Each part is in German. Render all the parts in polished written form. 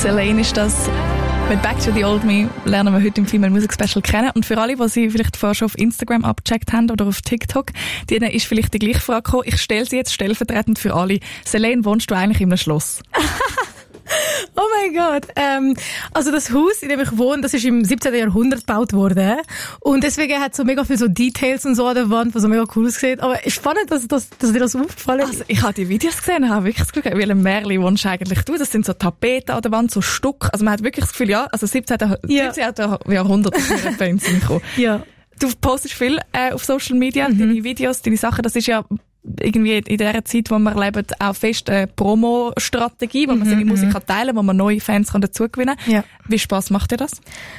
Selene ist das. Mit Back to the Old Me lernen wir heute im Female Music Special kennen. Und für alle, die sie vielleicht vorher schon auf Instagram abgecheckt haben oder auf TikTok, denen ist vielleicht die gleiche Frage gekommen. Ich stelle sie jetzt stellvertretend für alle. Selene, wohnst du eigentlich in einem Schloss? Oh mein Gott. Also das Haus, in dem ich wohne, das ist im 17. Jahrhundert gebaut worden. Und deswegen hat es so mega viel so Details und so an der Wand, was so mega cool aussieht. Aber ist spannend, dass dir das aufgefallen ist. Also ich habe die Videos gesehen und habe wirklich das Gefühl, wie ein Märchen wohnst du eigentlich du. Das sind so Tapeten an der Wand, so Stuck. Also man hat wirklich das Gefühl, ja, also 17. Jahrhundert ist mir bei uns gekommen. Ja. Du postest viel auf Social Media, deine Videos, deine Sachen. Das ist ja irgendwie in dieser Zeit, wo wir leben, auch fest eine Promo-Strategie, wo man seine Musik teilen kann, wo man neue Fans dazu gewinnen kann. Ja. Wie Spass macht dir das?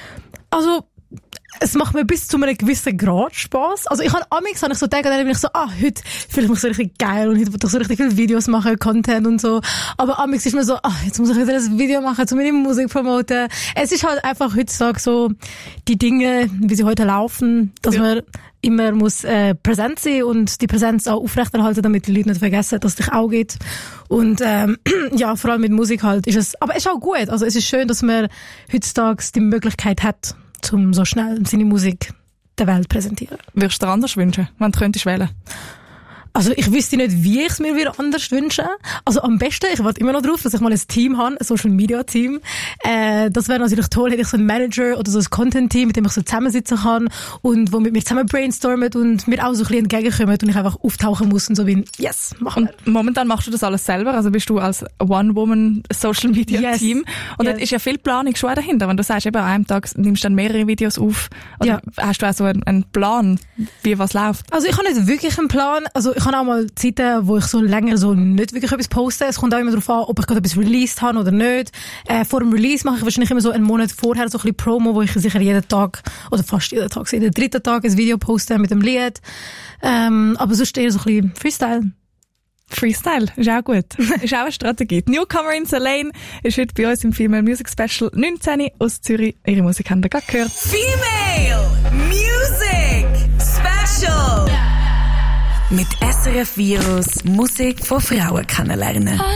Also, es macht mir bis zu einem gewissen Grad Spass. Also ich habe amigs so gedacht, dann bin ich so, heute fühle ich mich so richtig geil und heute will ich so richtig viele Videos machen, Content und so. Aber amigs ist mir so, jetzt muss ich wieder ein Video machen, um meine Musik promoten. Es ist halt einfach heutzutage so, die Dinge, wie sie heute laufen, dass man immer muss präsent sein und die Präsenz auch aufrechterhalten, damit die Leute nicht vergessen, dass es dich auch gibt. Und ja, vor allem mit Musik halt ist es, aber es ist auch gut. Also es ist schön, dass man heutzutage die Möglichkeit hat, um so schnell seine Musik der Welt präsentieren. Würdest du dir anders wünschen, wenn du könntest wählen? Also ich wüsste nicht, wie ich es mir wieder anders wünsche. Also am besten, ich warte immer noch drauf, dass ich mal ein Team habe, ein Social Media Team. Das wäre natürlich toll, hätte ich so einen Manager oder so ein Content Team, mit dem ich so zusammensitzen kann und wo mit mir zusammen brainstormen und mir auch so ein bisschen entgegenkommen und ich einfach auftauchen muss und so bin, yes, machen wir. Und momentan machst du das alles selber, also bist du als One-Woman Social Media Team und dort ist ja viel Planung schon dahinter, wenn du sagst, eben an einem Tag nimmst du dann mehrere Videos auf oder hast du auch so einen Plan, wie was läuft? Also ich habe nicht wirklich einen Plan, also ich habe auch mal Zeiten, wo ich so länger so nicht wirklich etwas poste. Es kommt auch immer darauf an, ob ich gerade etwas released habe oder nicht. Vor dem Release mache ich wahrscheinlich immer so einen Monat vorher so ein bisschen Promo, wo ich sicher jeden Tag, oder fast jeden Tag, jeden dritten Tag ein Video poste mit dem Lied. Aber sonst eher so ein bisschen Freestyle. Freestyle, ist auch gut. Ist auch eine Strategie. Die Newcomerin Selene ist heute bei uns im Female Music Special 19 aus Zürich. Ihre Musik haben wir gerade gehört. Female Music Special. Mit SRF Virus Musik von Frauen kennenlernen.